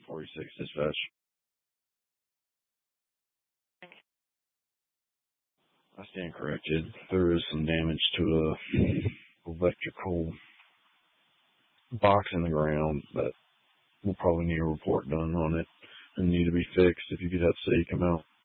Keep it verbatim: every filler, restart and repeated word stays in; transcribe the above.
forty-six dispatch. I stand corrected. There is some damage to a electrical box in the ground, but we'll probably need a report done on it and need to be fixed. If you could have C come out.